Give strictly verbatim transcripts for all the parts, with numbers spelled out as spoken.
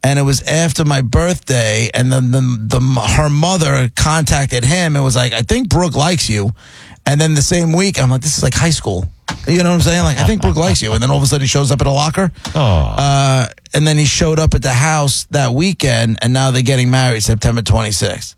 and it was after my birthday, and then the, the her mother contacted him and was like, I think Brooke likes you. And then the same week, I'm like, this is like high school. You know what I'm saying? Like, I think Brooke likes you. And then all of a sudden he shows up at a locker. Oh. Uh, and then he showed up at the house that weekend, and now they're getting married September twenty-sixth.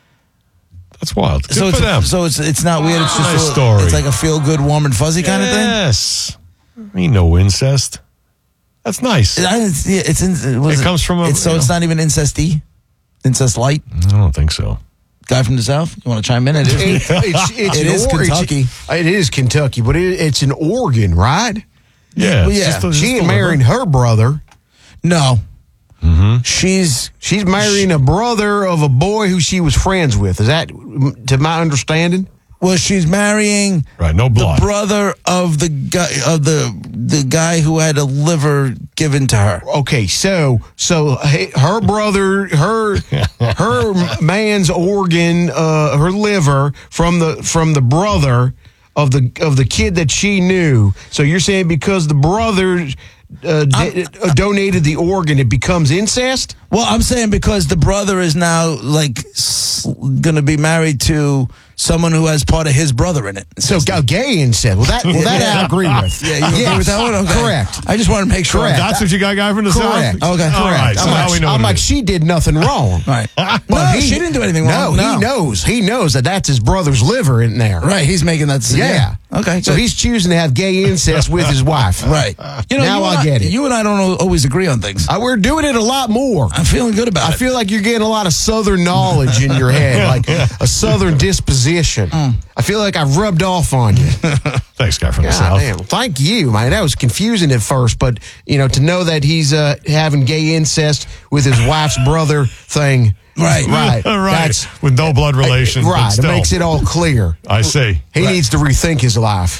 That's wild. Good so for it's, them. So it's it's not weird. It's just Nice a, story. It's like a feel good, warm and fuzzy kind of thing. Yes. Ain't no incest. That's nice. It, it's, yeah, it's in, it, It comes from a- It's, so you it's know. not even incest-y? Incest light? I don't think so. Guy from the South? You want to chime in? It is. It, it's it's It an is or- Kentucky. It's, it is Kentucky, but it, it's in Oregon, right? Yeah. Well, it's yeah. just a- She just ain't a marrying liver. her brother. No. Mm-hmm. She's She's marrying a brother of a boy who she was friends with. Is that, to my understanding? well, she's marrying Right, no the blood. brother of the guy of the the guy who had a liver given to her. Okay, so so he- her brother, her her man's organ, uh, her liver from the from the brother of the of the kid that she knew. So you're saying because the brother uh, d- uh, donated the organ, it becomes incest? Well, I'm saying because the brother is now like s- going to be married to someone who has part of his brother in it. So go gay incest. Well, that well, that I agree with. Yeah, you agree Yes, with that one? Okay. Correct. I just want to make sure. Correct. That's what you got, guy from the Correct. South? Okay. All Correct. right, so I'm now like, we know I'm what it like is. she did nothing wrong. Right. But No, she didn't do anything wrong. No, No. he knows. He knows that that's his brother's liver in there. Right. He's making that decision. Yeah. Okay. So good. he's choosing to have gay incest with his wife. right. You know, Now you I and get it. You and I don't al- always agree on things. Uh, we're doing it a lot more. I'm feeling good about I it. feel like you're getting a lot of Southern knowledge in your head, like a Southern disposition. I feel like I've rubbed off on you. Thanks, guy from the God South. damn. Thank you, man. That was confusing at first, but you know, to know that he's uh, having gay incest with his wife's brother thing. Right. Right. right. That's With no blood relation. but right. It still. makes it all clear. I see. He needs to rethink his life.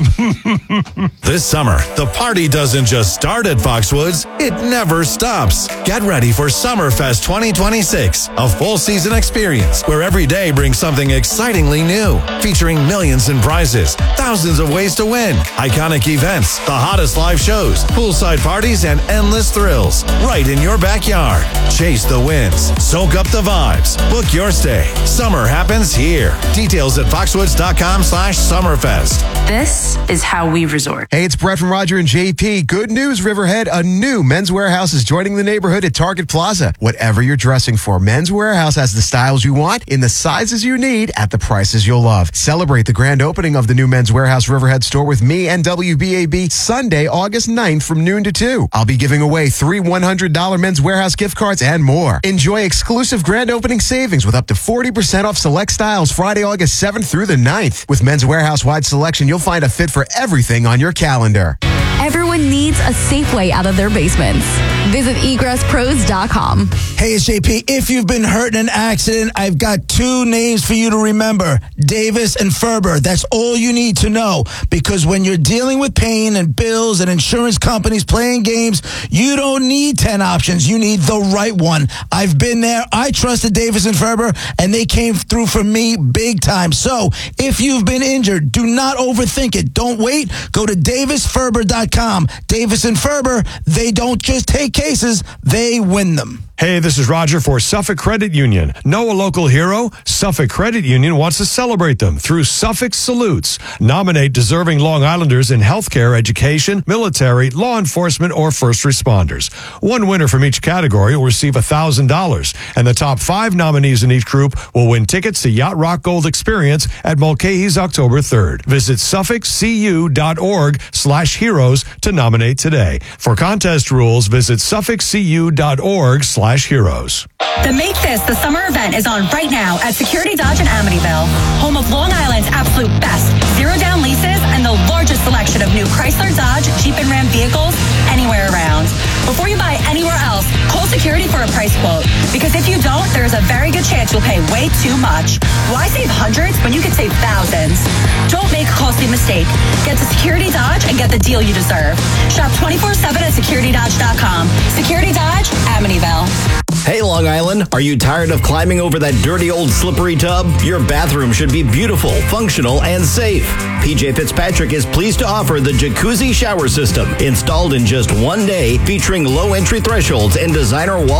This summer, the party doesn't just start at Foxwoods, it never stops. Get ready for Summerfest twenty twenty-six, a full season experience where every day brings something excitingly new, featuring millions in prizes, thousands of ways to win, iconic events, the hottest live shows, poolside parties, and endless thrills right in your backyard. Chase the wins, soak up the vibes, book your stay. Summer happens here. Details at foxwoods.com slash summerfest. This is how we resort. Hey, it's Brett from Roger and J P. Good news, Riverhead. A new Men's Warehouse is joining the neighborhood at Target Plaza. Whatever you're dressing for, Men's Warehouse has the styles you want in the sizes you need at the prices you'll love. Celebrate the grand opening of the new Men's Warehouse Riverhead store with me and W B A B Sunday, August ninth from noon to two. I'll be giving away three one hundred dollars Men's Warehouse gift cards and more. Enjoy exclusive grand opening savings with up to forty percent off select styles Friday, August seventh through the ninth. With Men's Warehouse wide selection, you'll find a fit for everything on your calendar. Everyone needs a safe way out of their basements. Visit egress pros dot com. Hey, it's J P. If you've been hurt in an accident, I've got two names for you to remember. Davis and Ferber. That's all you need to know. Because when you're dealing with pain and bills and insurance companies playing games, you don't need ten options. You need the right one. I've been there. I trusted Davis and Ferber, and they came through for me big time. So if you've been injured, do not overthink it. Don't wait. Go to davis ferber dot com. Davis and Ferber, they don't just take cases, they win them. Hey, this is Roger for Suffolk Credit Union. Know a local hero? Suffolk Credit Union wants to celebrate them through Suffolk Salutes. Nominate deserving Long Islanders in healthcare, education, military, law enforcement, or first responders. One winner from each category will receive one thousand dollars, and the top five nominees in each group will win tickets to Yacht Rock Gold Experience at Mulcahy's October third. Visit suffolkcu.org slash heroes to nominate today. For contest rules, visit suffolkcu.org slash heroes. The Make This the Summer event is on right now at Security Dodge in Amityville, home of Long Island's absolute best zero down leases and the largest selection of new Chrysler, Dodge, Jeep, and Ram vehicles anywhere around. Before you buy anywhere else, call Security for a price quote, because if you don't, there's a very good chance you'll pay way too much. Why save hundreds when you could save thousands? Don't make a costly mistake. Get to Security Dodge and get the deal you deserve. Shop twenty-four seven at security dodge dot com. Security Dodge, Amityville. Hey, Long Island, are you tired of climbing over that dirty old slippery tub? Your bathroom should be beautiful, functional, and safe. P J Fitzpatrick is pleased to offer the Jacuzzi Shower System, installed in just one day, featuring low entry thresholds and designer wall